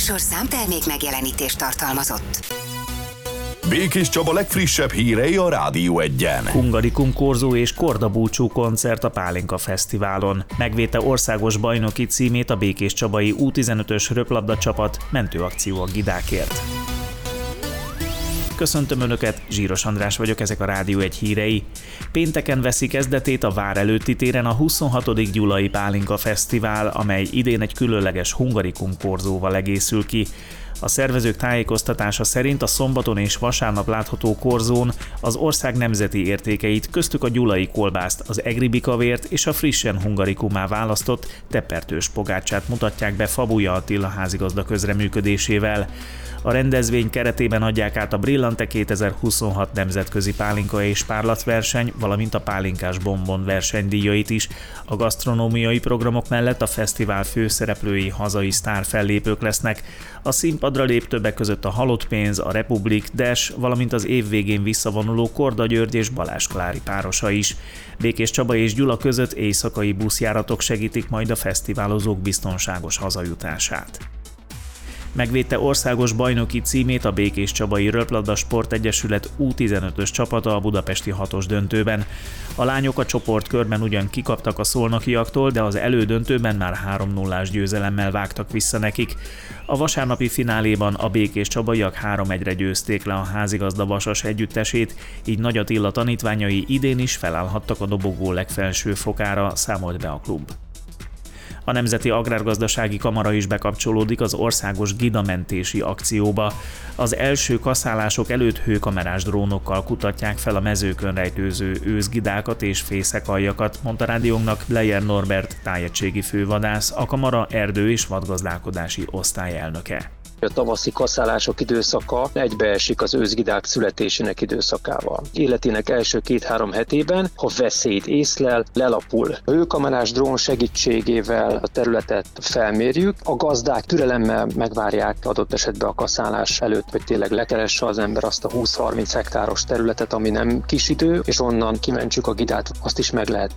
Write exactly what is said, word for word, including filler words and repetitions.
műsor számtermék megjelenítést tartalmazott. Békés Csaba legfrissebb hírei a Rádió Egyen. Hungarikum korzó és kordabúcsú koncert a Pálinka Fesztiválon. Megvédte országos bajnoki címét a Békés Csabai U tizenötös röplabda csapat, mentőakció a gidákért. Köszöntöm Önöket, Zsíros András vagyok, ezek a Rádió Egy hírei. Pénteken veszi kezdetét a vár előtti téren a huszonhatodik Gyulai Pálinka Fesztivál, amely idén egy különleges Hungarikum korzóval egészül ki. A szervezők tájékoztatása szerint a szombaton és vasárnap látható korzón az ország nemzeti értékeit, köztük a gyulai kolbászt, az egri bikavért és a frissen hungarikumá választott teppertős pogácsát mutatják be Fabuja Attila házigazda közreműködésével. A rendezvény keretében adják át a Brillante kétezer-huszonhat nemzetközi pálinka és párlatverseny, valamint a pálinkás bombon versenydíjait is. A gasztronómiai programok mellett a fesztivál főszereplői hazai sztárfellépők lesznek. A színpadra lép többek között a Halott Pénz, a Republik, Des, valamint az év végén visszavonuló Korda György és Balázs Klári párosa is. Békés Csaba és Gyula között éjszakai buszjáratok segítik majd a fesztiválozók biztonságos hazajutását. Megvédte országos bajnoki címét a Békés Csabai Röplabda Sportegyesület U tizenötös csapata a budapesti hatos döntőben. A lányok a csoportkörben ugyan kikaptak a szolnokiaktól, de az elődöntőben már három nullás győzelemmel vágtak vissza nekik. A vasárnapi fináléban a Békés Csabaiak három egyre győzték le a házigazda Vasas együttesét, így Nagy Attila tanítványai idén is felállhattak a dobogó legfelső fokára, számolt be a klub. A Nemzeti Agrárgazdasági Kamara is bekapcsolódik az országos gidamentési akcióba. Az első kaszálások előtt hőkamerás drónokkal kutatják fel a mezőkön rejtőző őszgidákat és fészekaljakat, mondta rádiónknak Bleyer Norbert tájegységi fővadász, a Kamara erdő- és vadgazdálkodási osztályelnöke. A tavaszi kaszálások időszaka egybeesik az őszgidák születésének időszakával. Életének első két-három hetében, ha veszélyt észlel, lelapul. A hőkamerás drón segítségével a területet felmérjük, a gazdák türelemmel megvárják adott esetben a kaszálás előtt, hogy tényleg lekeresse az ember azt a húsz-harminc hektáros területet, ami nem kis idő, és onnan kimentsük a gidát, azt is meg lehet